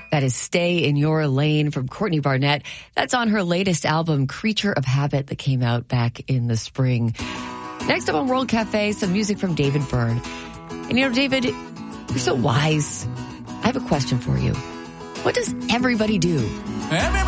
That is Stay in Your Lane from Courtney Barnett. That's on her latest album, Creature of Habit, that came out back in the spring. Next up on World Cafe, some music from David Byrne. And David, you're so wise. I have a question for you. What does everybody do? Everybody